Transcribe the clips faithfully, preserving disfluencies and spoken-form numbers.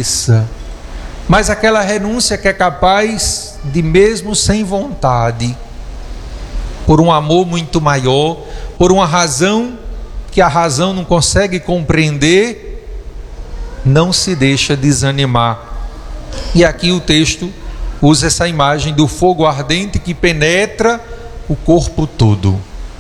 aconteça, mas aquela renúncia que é capaz de, mesmo sem vontade, por um amor muito maior, por uma razão que a razão não consegue compreender, não se deixa desanimar. E aqui o texto usa essa imagem do fogo ardente que penetra o corpo todo.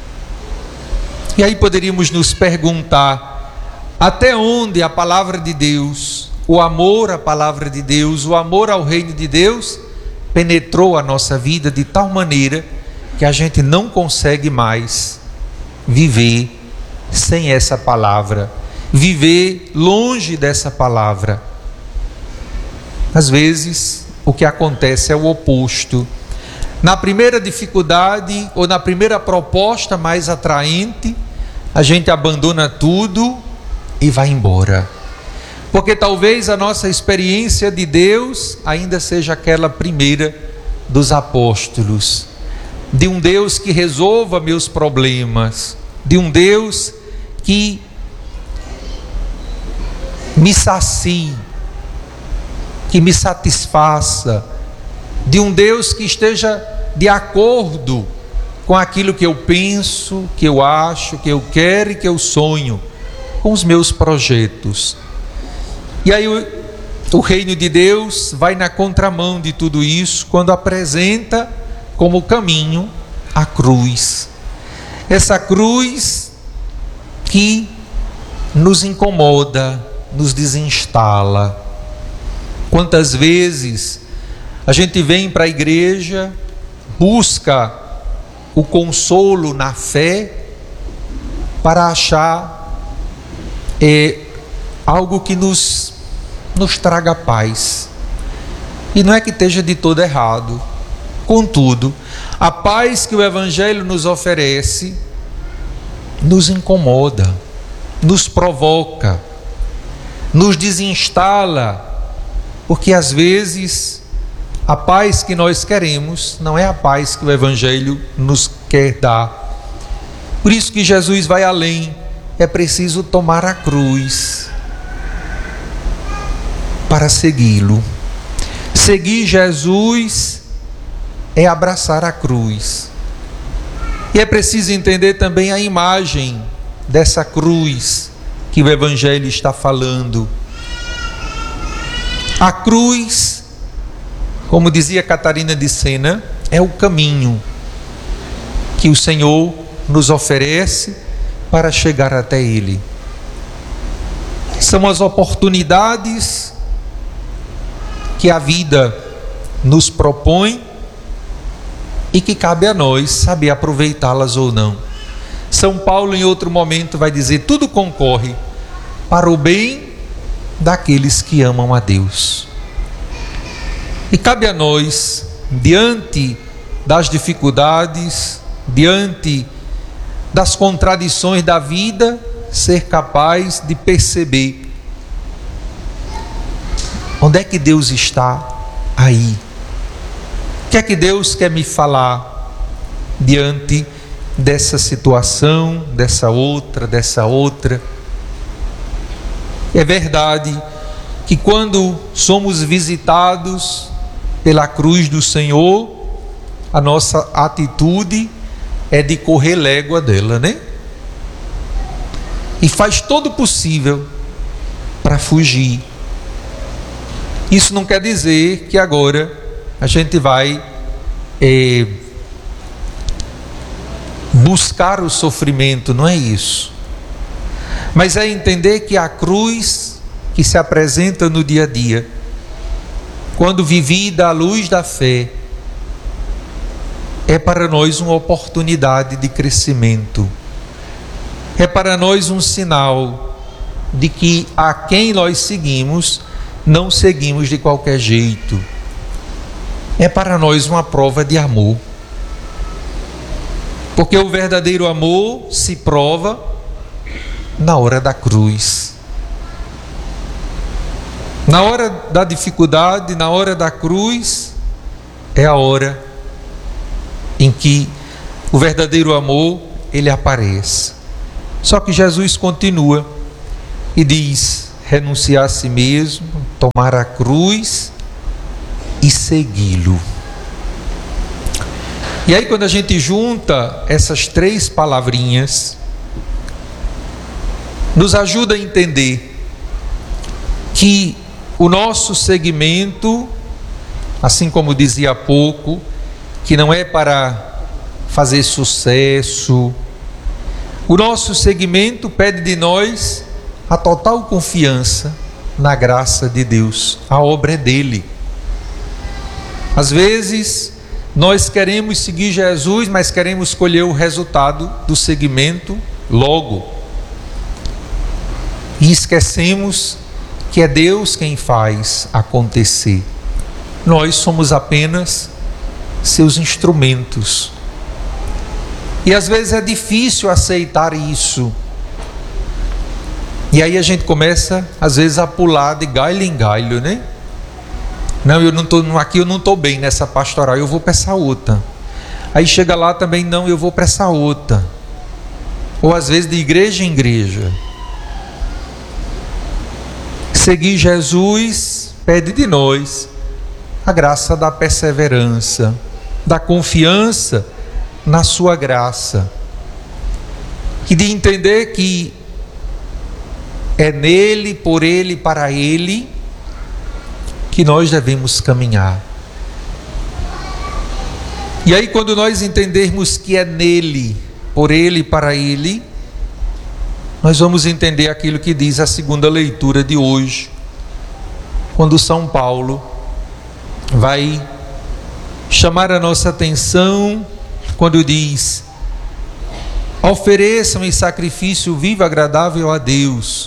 E aí poderíamos nos perguntar, até onde a palavra de Deus, o amor à palavra de Deus, o amor ao reino de Deus, penetrou a nossa vida de tal maneira que a gente não consegue mais viver sem essa palavra, viver longe dessa palavra. Às vezes, o que acontece é o oposto. Na primeira dificuldade ou na primeira proposta mais atraente, a gente abandona tudo e vai embora. Porque talvez a nossa experiência de Deus ainda seja aquela primeira dos apóstolos, de um Deus que resolva meus problemas, de um Deus que me sacie, que me satisfaça, de um Deus que esteja de acordo com aquilo que eu penso, que eu acho, que eu quero e que eu sonho, com os meus projetos. E aí o, o reino de Deus vai na contramão de tudo isso, quando apresenta como caminho a cruz. Essa cruz que nos incomoda, nos desinstala. Quantas vezes a gente vem para a igreja, busca o consolo na fé para achar é, algo que nos, nos traga paz. E não é que esteja de todo errado. Contudo, a paz que o Evangelho nos oferece nos incomoda, nos provoca, nos desinstala, porque às vezes a paz que nós queremos não é a paz que o Evangelho nos quer dar. Por isso que Jesus vai além. É preciso tomar a cruz para segui-lo. Seguir Jesus é abraçar a cruz. E é preciso entender também a imagem dessa cruz que o Evangelho está falando. A cruz, como dizia Catarina de Sena, é o caminho que o Senhor nos oferece para chegar até Ele. São as oportunidades que a vida nos propõe e que cabe a nós saber aproveitá-las ou não. São Paulo, em outro momento, vai dizer: tudo concorre para o bem daqueles que amam a Deus. E cabe a nós, diante das dificuldades, diante das contradições da vida, ser capaz de perceber onde é que Deus está aí. O que é que Deus quer me falar diante dessa situação, dessa outra, dessa outra? É verdade que quando somos visitados pela cruz do Senhor, a nossa atitude é de correr légua dela, né? E faz todo o possível para fugir. Isso não quer dizer que agora a gente vai é, buscar o sofrimento, não é isso. Mas é entender que a cruz que se apresenta no dia a dia, quando vivida à luz da fé, é para nós uma oportunidade de crescimento. É para nós um sinal de que a quem nós seguimos, não seguimos de qualquer jeito. É para nós uma prova de amor. Porque o verdadeiro amor se prova na hora da cruz. Na hora da dificuldade, na hora da cruz, é a hora em que o verdadeiro amor, ele aparece. Só que Jesus continua e diz: renunciar a si mesmo, tomar a cruz e segui-lo. E aí, quando a gente junta essas três palavrinhas, nos ajuda a entender que o nosso segmento, assim como dizia há pouco, que não é para fazer sucesso, o nosso segmento pede de nós a total confiança na graça de Deus. A obra é dele. Às vezes nós queremos seguir Jesus, mas queremos colher o resultado do segmento logo, e esquecemos que é Deus quem faz acontecer. Nós somos apenas seus instrumentos. E às vezes é difícil aceitar isso. E aí a gente começa, às vezes, a pular de galho em galho, né? Não, eu não tô, aqui eu não estou bem nessa pastoral, eu vou para essa outra. Aí chega lá também, não, eu vou para essa outra. Ou às vezes de igreja em igreja. Seguir Jesus pede de nós a graça da perseverança, da confiança na sua graça, e de entender que é nele, por ele, para ele que nós devemos caminhar. E aí, quando nós entendermos que é nele, por ele, para ele, nós vamos entender aquilo que diz a segunda leitura de hoje, quando São Paulo vai chamar a nossa atenção quando diz: ofereçam em sacrifício vivo, agradável a Deus.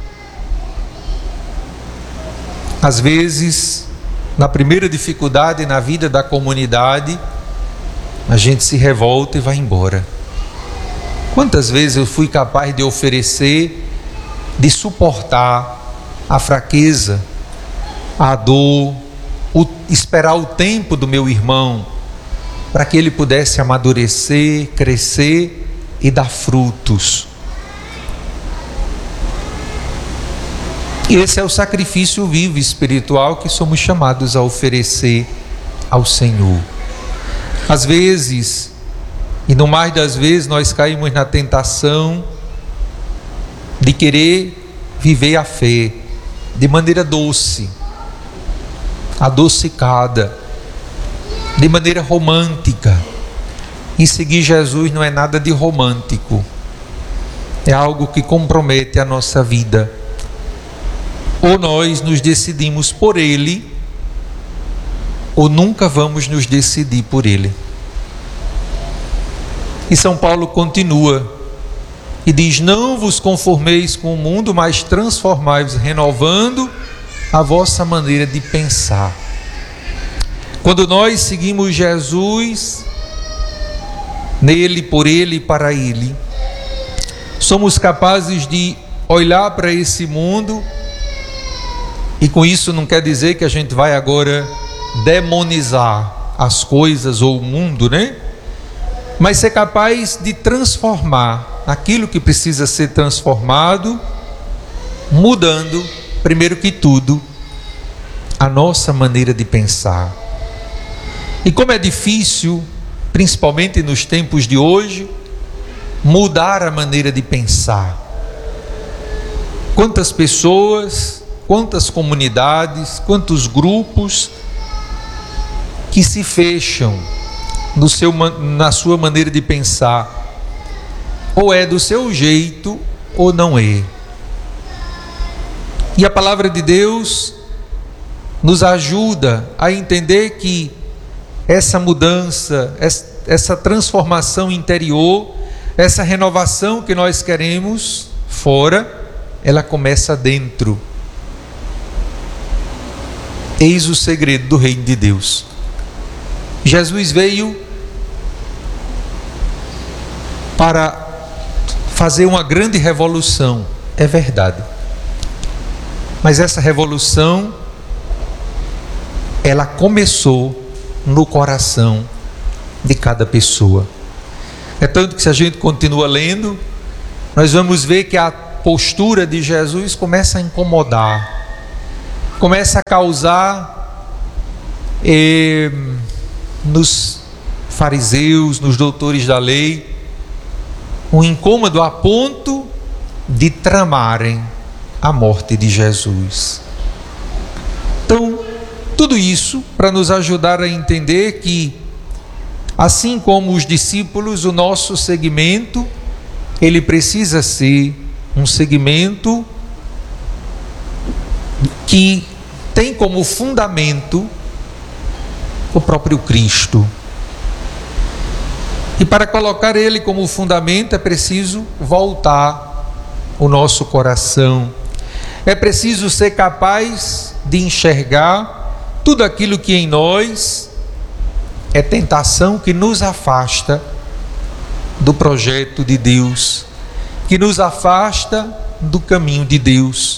Às vezes, na primeira dificuldade na vida da comunidade, a gente se revolta e vai embora. Quantas vezes eu fui capaz de oferecer, de suportar a fraqueza, a dor, o, esperar o tempo do meu irmão, para que ele pudesse amadurecer, crescer e dar frutos. E esse é o sacrifício vivo espiritual que somos chamados a oferecer ao Senhor. Às vezes, e no mais das vezes, nós caímos na tentação de querer viver a fé de maneira doce, adocicada, de maneira romântica. E seguir Jesus não é nada de romântico, é algo que compromete a nossa vida. Ou nós nos decidimos por Ele, ou nunca vamos nos decidir por Ele. E São Paulo continua e diz: não vos conformeis com o mundo, mas transformai-vos, renovando a vossa maneira de pensar. Quando nós seguimos Jesus, nele, por ele e para ele, somos capazes de olhar para esse mundo, e com isso não quer dizer que a gente vai agora demonizar as coisas ou o mundo, né? Mas ser capaz de transformar aquilo que precisa ser transformado, mudando, primeiro que tudo, a nossa maneira de pensar. E como é difícil, principalmente nos tempos de hoje, mudar a maneira de pensar. Quantas pessoas, quantas comunidades, quantos grupos que se fecham no seu, na sua maneira de pensar. Ou é do seu jeito ou não é. E a palavra de Deus nos ajuda a entender que essa mudança, essa transformação interior, essa renovação que nós queremos fora, ela começa dentro. Eis o segredo do reino de Deus. Jesus veio para fazer uma grande revolução, é verdade. Mas essa revolução, ela começou no coração de cada pessoa. É tanto que, se a gente continua lendo, nós vamos ver que a postura de Jesus começa a incomodar, começa a causar eh, nos fariseus, nos doutores da lei, um incômodo a ponto de tramarem a morte de Jesus. Então, tudo isso para nos ajudar a entender que, assim como os discípulos, o nosso segmento, ele precisa ser um segmento que tem como fundamento o próprio Cristo. E para colocar ele como fundamento é preciso voltar o nosso coração. É preciso ser capaz de enxergar tudo aquilo que em nós é tentação que nos afasta do projeto de Deus, que nos afasta do caminho de Deus.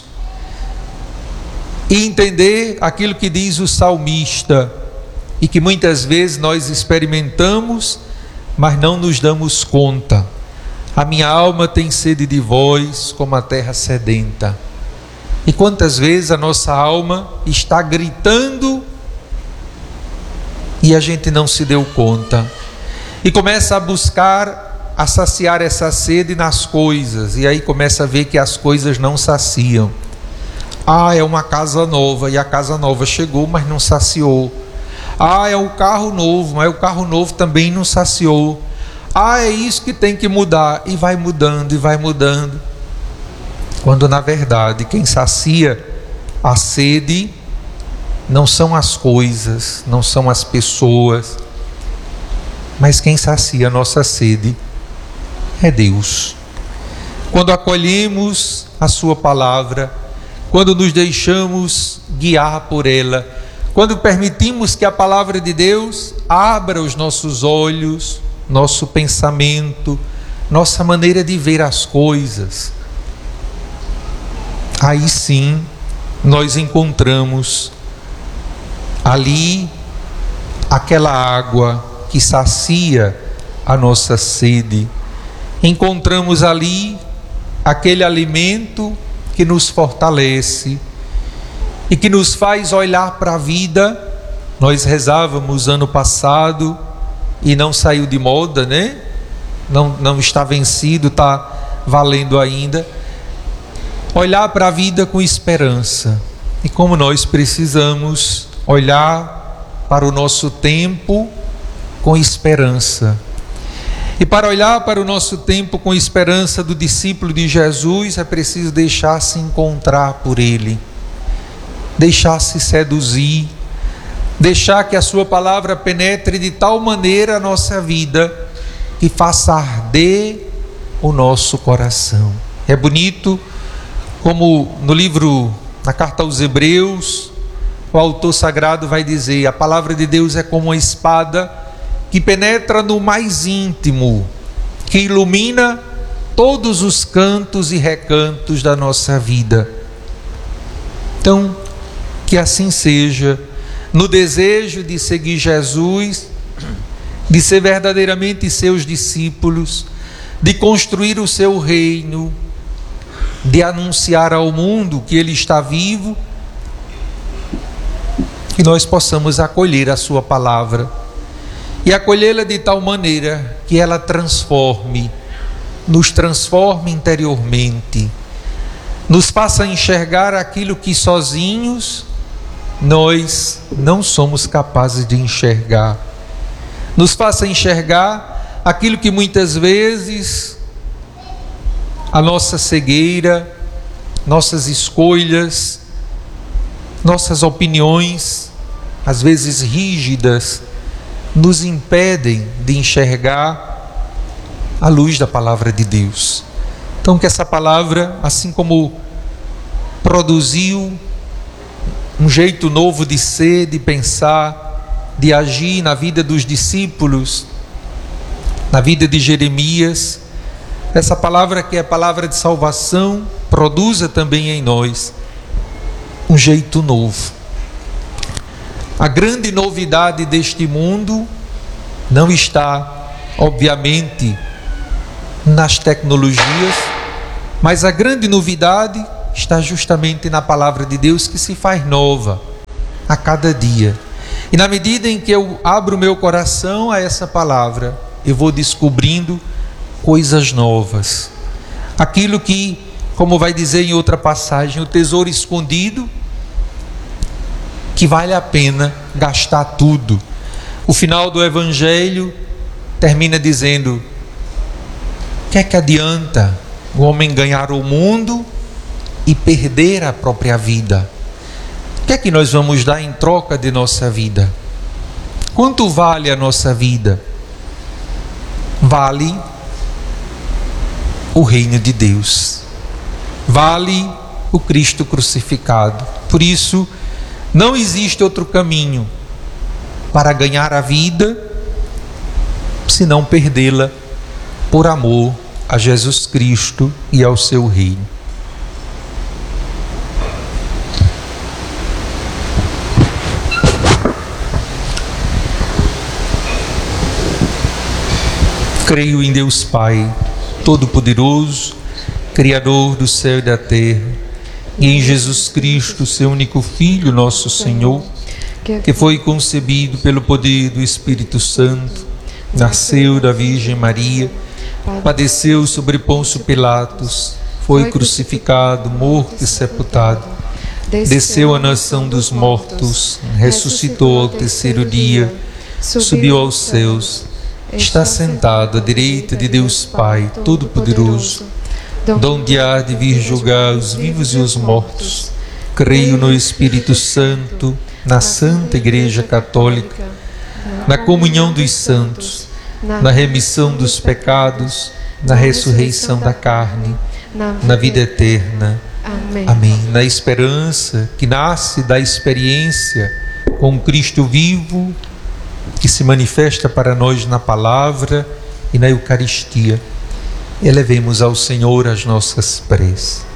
E entender aquilo que diz o salmista, e que muitas vezes nós experimentamos, mas não nos damos conta. A minha alma tem sede de vós, como a terra sedenta. E quantas vezes a nossa alma está gritando e a gente não se deu conta, e começa a buscar, a saciar essa sede nas coisas, e aí começa a ver que as coisas não saciam. Ah, é uma casa nova, e a casa nova chegou, mas não saciou. Ah, é o carro novo, mas o carro novo também não saciou. Ah, é isso que tem que mudar, e vai mudando, e vai mudando. Quando na verdade quem sacia a sede não são as coisas, não são as pessoas, mas quem sacia a nossa sede é Deus. Quando acolhemos a sua palavra, quando nos deixamos guiar por ela, quando permitimos que a palavra de Deus abra os nossos olhos, nosso pensamento, nossa maneira de ver as coisas, aí sim nós encontramos ali aquela água que sacia a nossa sede. Encontramos ali aquele alimento que nos fortalece e que nos faz olhar para a vida. Nós rezávamos ano passado e não saiu de moda, né? Não, não está vencido, está valendo ainda. Olhar para a vida com esperança. E como nós precisamos olhar para o nosso tempo com esperança. E para olhar para o nosso tempo com esperança do discípulo de Jesus, é preciso deixar-se encontrar por Ele, deixar-se seduzir, deixar que a sua palavra penetre de tal maneira a nossa vida que faça arder o nosso coração. É bonito como no livro, na carta aos Hebreus, o autor sagrado vai dizer: a palavra de Deus é como uma espada que penetra no mais íntimo, que ilumina todos os cantos e recantos da nossa vida. Então, que assim seja, no desejo de seguir Jesus, de ser verdadeiramente seus discípulos, de construir o seu reino, de anunciar ao mundo que Ele está vivo, que nós possamos acolher a sua palavra e acolhê-la de tal maneira que ela transforme, nos transforme interiormente, nos faça enxergar aquilo que sozinhos nós não somos capazes de enxergar, nos faça enxergar aquilo que muitas vezes a nossa cegueira, nossas escolhas, nossas opiniões, às vezes rígidas, nos impedem de enxergar a luz da palavra de Deus. Então, que essa palavra, assim como produziu um jeito novo de ser, de pensar, de agir na vida dos discípulos, na vida de Jeremias, essa palavra que é a palavra de salvação, produza também em nós um jeito novo. A grande novidade deste mundo não está, obviamente, nas tecnologias, mas a grande novidade está justamente na palavra de Deus, que se faz nova a cada dia. E na medida em que eu abro o meu coração a essa palavra, eu vou descobrindo coisas novas. Aquilo que, como vai dizer em outra passagem, o tesouro escondido, que vale a pena gastar tudo. O final do Evangelho termina dizendo: o que é que adianta o homem ganhar o mundo e perder a própria vida? O que é que nós vamos dar em troca de nossa vida? Quanto vale a nossa vida? Vale o reino de Deus, vale o Cristo crucificado. Por isso, não existe outro caminho para ganhar a vida senão perdê-la por amor a Jesus Cristo e ao seu reino. Creio em Deus Pai Todo-Poderoso, Criador do céu e da terra, e em Jesus Cristo, seu único Filho, nosso Senhor, que foi concebido pelo poder do Espírito Santo, nasceu da Virgem Maria, padeceu sobre Pôncio Pilatos, foi crucificado, morto e sepultado, desceu à nação dos mortos, ressuscitou ao terceiro dia, subiu aos céus, está sentado à direita de Deus Pai Todo-Poderoso, donde há de vir julgar os vivos e os mortos. Creio no Espírito Santo, na Santa Igreja Católica, na comunhão dos santos, na remissão dos pecados, na ressurreição da carne, na vida eterna. Amém. Amém. Na esperança que nasce da experiência com Cristo vivo, que se manifesta para nós na palavra e na Eucaristia, elevemos ao Senhor as nossas preces.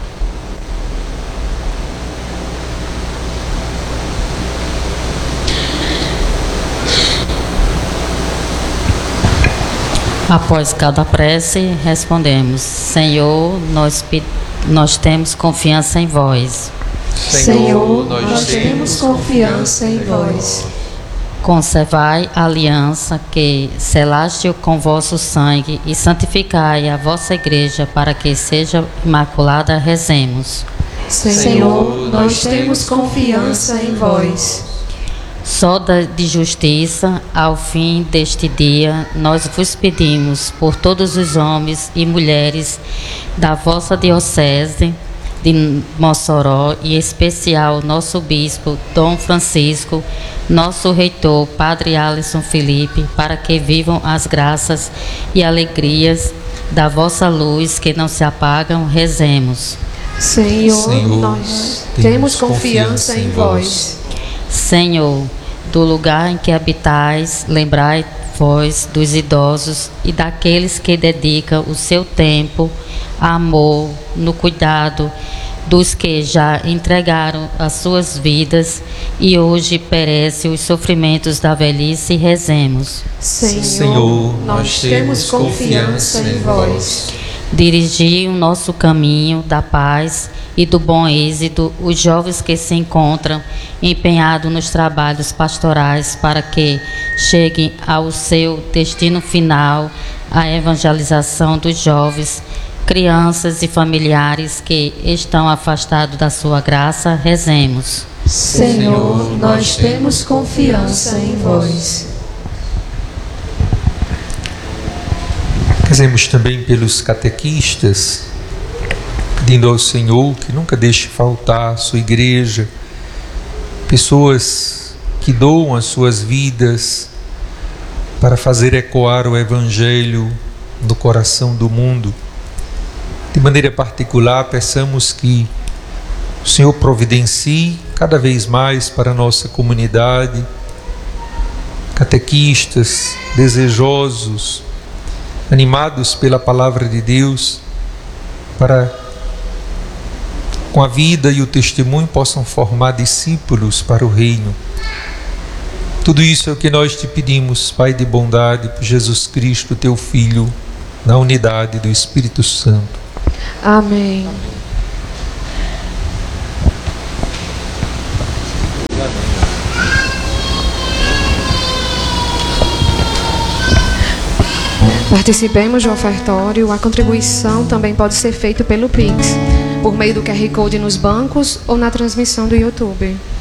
Após cada prece, respondemos: Senhor, nós, nós temos confiança em vós. Senhor, nós temos confiança em vós. Conservai a aliança que selaste com vosso sangue e santificai a vossa igreja para que seja imaculada. Rezemos. Senhor, nós temos confiança em vós. Só de justiça, ao fim deste dia, nós vos pedimos por todos os homens e mulheres da vossa diocese de Mossoró, e em especial nosso bispo Dom Francisco, nosso reitor Padre Alisson Felipe, para que vivam as graças e alegrias da vossa luz que não se apagam. Rezemos. Senhor, Senhor nós temos confiança em vós. Senhor, do lugar em que habitais, lembrai vós dos idosos e daqueles que dedicam o seu tempo, amor, no cuidado dos que já entregaram as suas vidas e hoje perecem os sofrimentos da velhice. Rezemos. Senhor, Senhor nós temos confiança em vós. Dirigi o nosso caminho da paz e do bom êxito os jovens que se encontram empenhados nos trabalhos pastorais, para que cheguem ao seu destino final, a evangelização dos jovens, crianças e familiares que estão afastados da sua graça. Rezemos. Senhor, nós temos confiança em vós. Rezemos também pelos catequistas, pedindo ao Senhor que nunca deixe faltar a sua igreja, pessoas que doam as suas vidas para fazer ecoar o Evangelho no coração do mundo. De maneira particular, peçamos que o Senhor providencie cada vez mais para a nossa comunidade catequistas desejosos, animados pela palavra de Deus, para, com a vida e o testemunho, possam formar discípulos para o reino. Tudo isso é o que nós te pedimos, Pai de bondade, por Jesus Cristo, teu Filho, na unidade do Espírito Santo. Amém. Participemos do ofertório. A contribuição também pode ser feita pelo Pix, por meio do Q R Code nos bancos ou na transmissão do YouTube.